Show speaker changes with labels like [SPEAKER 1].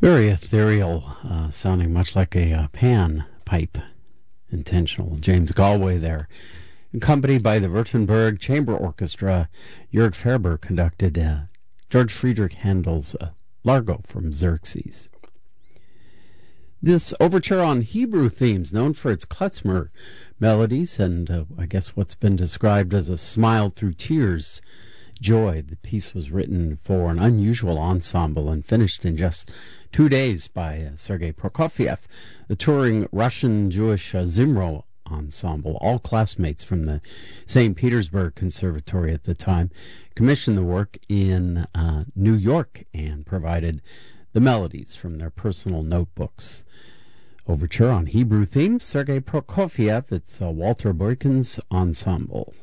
[SPEAKER 1] Very ethereal, sounding much like a pan pipe. Intentional. James Galway there. Accompanied by the Württemberg Chamber Orchestra, Jörg Ferber conducted George Friedrich Handel's Largo from Xerxes. This overture on Hebrew themes, known for its klezmer melodies and I guess what's been described as a smile through tears joy. The piece was written for an unusual ensemble and finished in just 2 days by Sergei Prokofiev, the touring Russian Jewish Zimro ensemble. All classmates from the St. Petersburg Conservatory at the time commissioned the work in New York and provided the melodies from their personal notebooks. Overture on Hebrew themes, Sergei Prokofiev. It's Walter Boykins Ensemble.